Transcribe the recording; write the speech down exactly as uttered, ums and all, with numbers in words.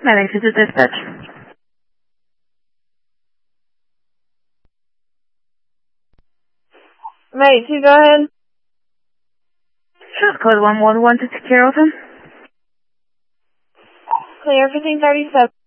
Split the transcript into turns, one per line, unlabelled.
Medic, this is dispatch.
Mate, you go ahead.
Sure, code one one one to take care of him.
Clear, fifteen thirty-seven.